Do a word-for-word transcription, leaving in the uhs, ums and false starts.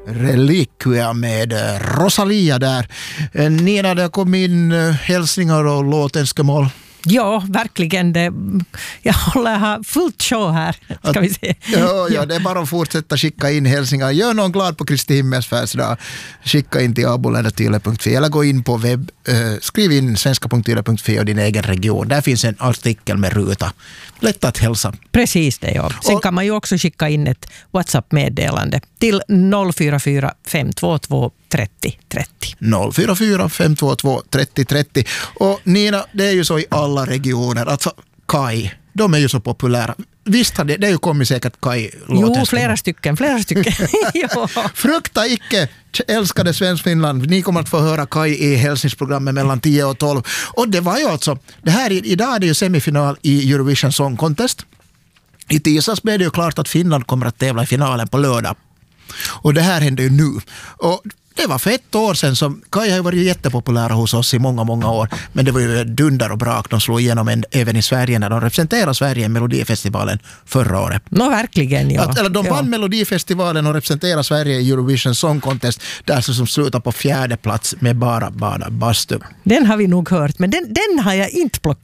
Reliquia med Rosalia där. Nina, det kom in hälsningar och låtenskemål. Ja, verkligen. Det, jag håller här fullt show här, ska vi se. Ja, ja, det är bara att fortsätta skicka in hälsningar. Gör någon glad på Kristi himmels födelsedag. Skicka in till aboländatyle punkt fi eller gå in på webb. Eh, skriv in svenska punkt yle punkt fi och din egen region. Där finns en artikel med ruta. Lätt att hälsa. Precis det, ja. Sen och, kan man ju också skicka in ett WhatsApp-meddelande till noll fyra fyra fem två två trettio trettio. noll fyra fyra fem två två trettio trettio. Och Nina, det är ju så i alla regioner. Alltså, Kai, de är ju så populära. Visst har det, det är ju kommit säkert Kai-låten. Jo, flera stycken, flera stycken. Frukta icke, älskade Svenskfinland. Ni kommer att få höra Kai i hälsningsprogrammet mellan tio och tolv. Och det var ju alltså, det här idag är det ju semifinal i Eurovision Song Contest. I tisdags blev det ju klart att Finland kommer att tävla i finalen på lördag. Och det här händer ju nu. Och det var för ett år sedan som Kai har varit jättepopulära hos oss i många, många år. Men det var ju dunder och brak. De slog igenom en, även i Sverige när de representerade Sverige i Melodifestivalen förra året. Nå, verkligen, ja. Att, eller de vann ja. Melodifestivalen och representerade Sverige i Eurovision Song Contest. Där som slutar på fjärde plats med bara, bara bastu. Den har vi nog hört, men den, den har jag inte plockat